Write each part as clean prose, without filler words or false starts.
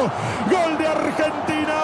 Gol de Argentina.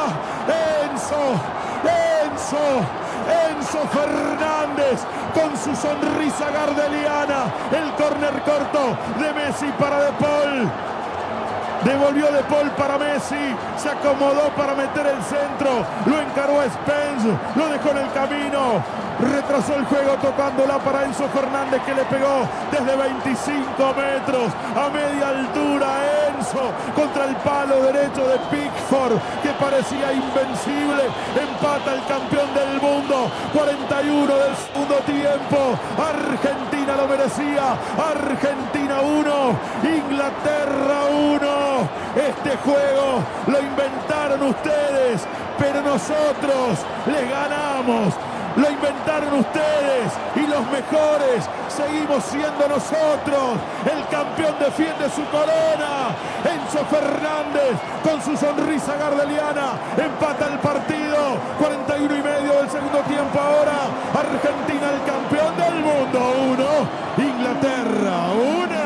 Enzo Fernández con su sonrisa gardeliana. El córner corto de Messi para De Paul. Devolvió De Paul para Messi. Se acomodó para meter el centro. Lo encaró a Spence. Lo dejó en el camino. Retrasó el juego tocándola para Enzo Fernández, que le pegó desde 25 metros a media altura. Enzo contra el palo derecho de Pickford, que parecía invencible. Empata el campeón del mundo. 41 del segundo tiempo. Argentina lo merecía. Argentina 1, Inglaterra 1. Este juego lo inventaron ustedes, pero nosotros les ganamos. Lo inventaron ustedes y los mejores seguimos siendo nosotros. El campeón defiende su corona. Enzo Fernández con su sonrisa gardeliana empata el partido. 41 y medio del segundo tiempo ahora. Argentina el campeón del mundo 1, Inglaterra 1.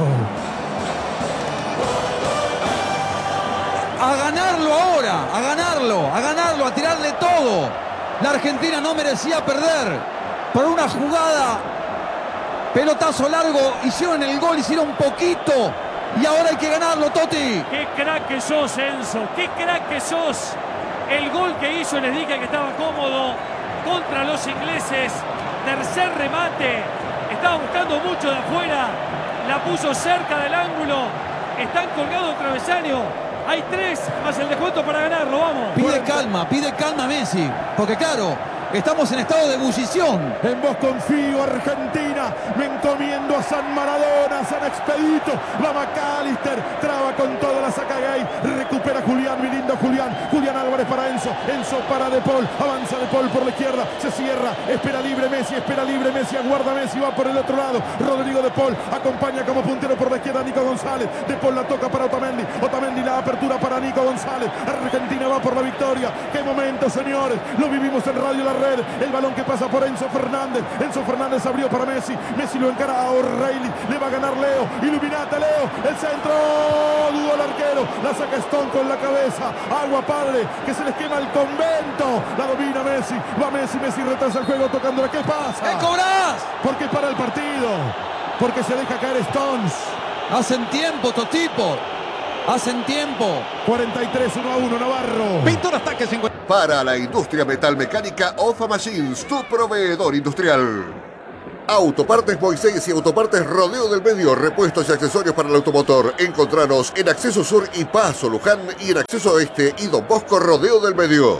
A ganarlo ahora, a ganarlo, a tirarle todo. La Argentina no merecía perder. Por una jugada, pelotazo largo, hicieron el gol, hicieron poquito. Y ahora hay que ganarlo, Totti. Qué crack que sos, Enzo. Qué crack que sos. El gol que hizo, les dije que estaba cómodo contra los ingleses. Tercer remate. Estaba buscando mucho de afuera. La puso cerca del ángulo. Están colgados el travesaño. Hay 3 más el descuento para ganarlo, vamos. Pide calma Messi, porque claro, estamos en estado de ebullición. En vos confío, Argentina. Me encomiendo a San Maradona, a San Expedito. Va McAllister, traba con toda la saca Gay. Recupera Julián, mi lindo Julián. Julián Álvarez para Enzo. Enzo para De Paul. Avanza De Paul por la izquierda. Se cierra. Espera libre Messi. Aguarda Messi. Va por el otro lado. Rodrigo De Paul acompaña como puntero por la izquierda Nico González. De Paul la toca para Otamendi. Otamendi la apertura para Nico González. Argentina va por la victoria. ¡Qué momento, señores! Lo vivimos en Radio La Red. El balón que pasa por Enzo Fernández. Enzo Fernández abrió para Messi. Messi lo encara a O'Reilly. Le va a ganar Leo. Iluminate, Leo. El centro. Dudó el arquero. La saca Stone con la cabeza. Agua, padre. Que se les quema el convento. La domina Messi. Va Messi. Messi retrasa el juego tocándola. ¿Qué pasa? ¿Qué cobrás? ¿Por qué para el partido? Porque se deja caer Stones. Hacen tiempo estos tipos. Hacen tiempo. 43-1-1 Navarro. Pintor Ataque 50. Para la industria metalmecánica, OFA Machines, tu proveedor industrial. Autopartes Moisés y Autopartes Rodeo del Medio, repuestos y accesorios para el automotor. Encontranos en Acceso Sur y Paso Luján, y en Acceso Oeste y Don Bosco Rodeo del Medio.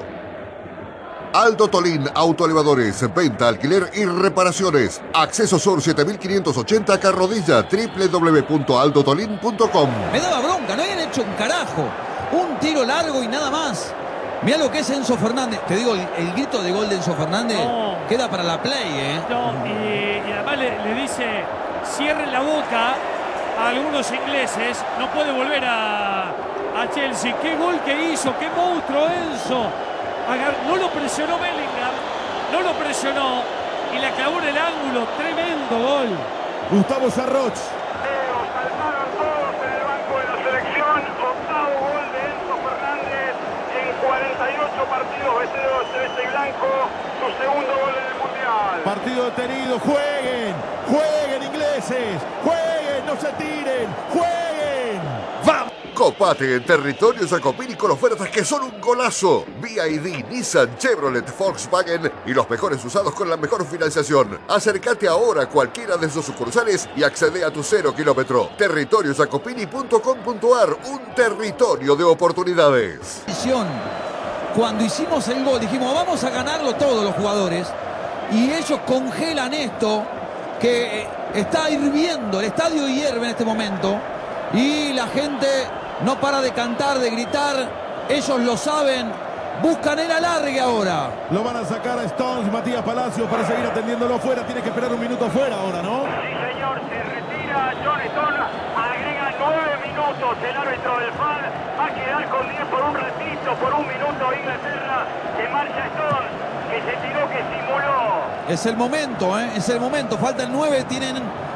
Aldo Tolín Autoelevadores, venta, alquiler y reparaciones. Acceso Sur 7580 Carrodilla, www.aldotolin.com. Me daba bronca, no habían hecho un carajo. Un tiro largo y nada más. Mirá lo que es Enzo Fernández. Te digo, el grito de gol de Enzo Fernández queda para la play, No, y además le dice, cierren la boca a algunos ingleses. No puede volver a Chelsea. Qué gol que hizo, qué monstruo Enzo. No lo presionó Bellingham, no lo presionó y la clavó en el ángulo. Tremendo gol. Gustavo Sarroch. Saltaron todos en el banco de la selección. Octavo gol de Enzo Fernández en 48 partidos vestidos celeste y blanco. Su segundo gol en el Mundial. Partido detenido. Jueguen ingleses. Jueguen, no se tiren. Jueguen. ¡Vamos! Copate en territorio Jacopini con ofertas que son un golazo. BYD, Nissan, Chevrolet, Volkswagen y los mejores usados con la mejor financiación. Acércate ahora a cualquiera de sus sucursales y accede a tu 0 kilómetro. Territoriojacopini.com.ar, un territorio de oportunidades. Cuando hicimos el gol dijimos vamos a ganarlo todos los jugadores, y ellos congelan esto que está hirviendo. El estadio hierve en este momento y la gente no para de cantar, de gritar. Ellos lo saben. Buscan el alargue ahora. Lo van a sacar a Stones, Matías Palacios, para seguir atendiéndolo afuera. Tiene que esperar un minuto afuera ahora, ¿no? Sí, señor. Se retira John Stones. Agrega 9 minutos el árbitro del FAL. Va a quedar con 10 por un ratito, por un minuto Inglaterra. Se marcha Stones, que se tiró, que simuló. Es el momento, ¿eh? Es el momento. Falta el 9. Tienen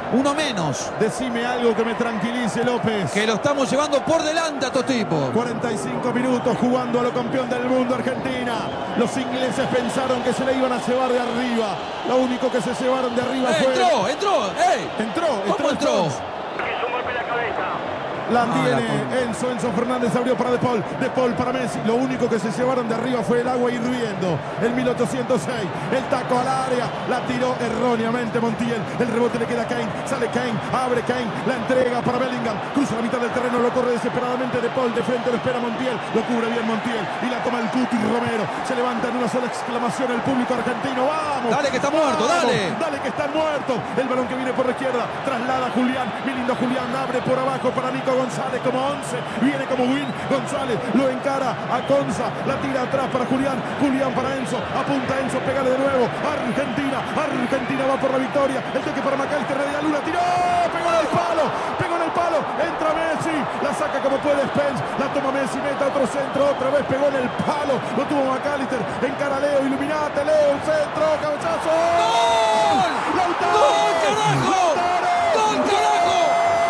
uno menos. Decime algo que me tranquilice, López. Que lo estamos llevando por delante a estos tipos. 45 minutos jugando a lo campeón del mundo, Argentina. Los ingleses pensaron que se le iban a llevar de arriba. Lo único que se llevaron de arriba fue... Entró. ¿Cómo entró? Hizo un golpe en la cabeza. La tiene Enzo Fernández, abrió para De Paul para Messi. Lo único que se llevaron de arriba fue el agua hirviendo. El 1806, el taco al área, la tiró erróneamente Montiel. El rebote le queda a Kane, sale Kane, abre Kane, la entrega para Bellingham, cruza la mitad del terreno, lo corre desesperadamente De Paul, de frente lo espera Montiel, lo cubre bien Montiel y la toma el Cuti Romero. Se levanta en una sola exclamación el público argentino. ¡Vamos! Dale que está muerto, dale. Dale que está muerto. El balón que viene por la izquierda, traslada a Julián, mi lindo Julián, abre por abajo para Nico González como 11, viene como Win González, lo encara a Conza, la tira atrás para Julián para Enzo, apunta Enzo, pégale de nuevo, Argentina va por la victoria, el toque para McAllister, de Luna, tiró, pegó en el palo, entra Messi, la saca como puede Spence, la toma Messi, mete otro centro, otra vez pegó en el palo, lo tuvo McAllister, encara a Leo, iluminate Leo, un centro, cabezazo, ¡Gol! ¡Lautaro! ¡Gol, carajo! ¡Gol, carajo!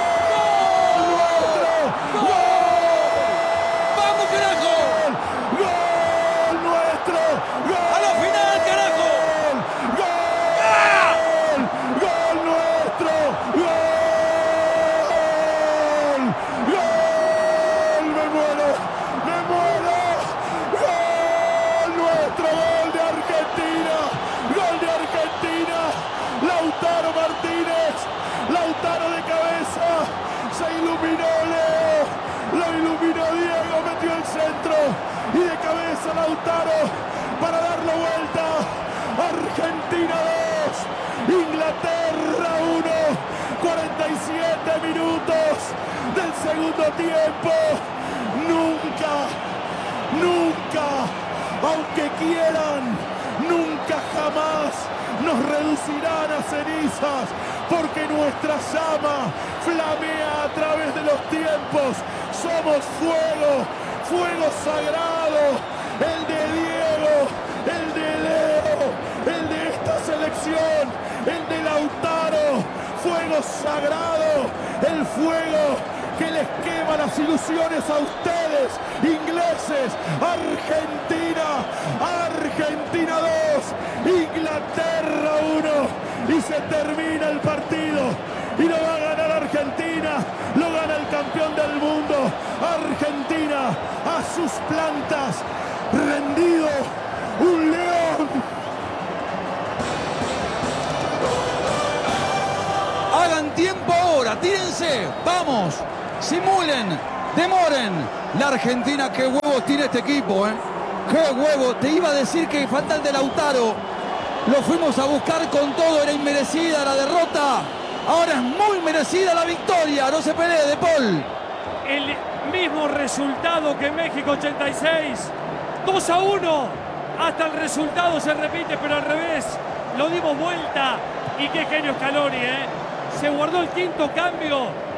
Lautaro de cabeza, se iluminó Leo, lo iluminó Diego, metió el centro y de cabeza Lautaro para darlo vuelta. Argentina 2, Inglaterra 1, 47 minutos del segundo tiempo. Nunca, aunque quieran, nunca jamás nos reducirán a cenizas, porque nuestra llama flamea a través de los tiempos. Somos fuego sagrado, el de Diego, el de Leo, el de esta selección, el de Lautaro, fuego sagrado, el fuego que les quema las ilusiones a ustedes, ingleses. Argentina 2, Inglaterra 1, y se termina el partido. Y lo va a ganar Argentina, lo gana el campeón del mundo. Argentina a sus plantas, rendido, un león. Hagan tiempo ahora, tírense, vamos, simulen, demoren. La Argentina, qué huevos tiene este equipo, qué huevo. Te iba a decir que falta el de Lautaro, lo fuimos a buscar con todo, era inmerecida la derrota, ahora es muy merecida la victoria, no se pelee, De Paul. El mismo resultado que México 86, 2-1, hasta el resultado se repite, pero al revés, lo dimos vuelta. Y qué genio Scaloni, se guardó el quinto cambio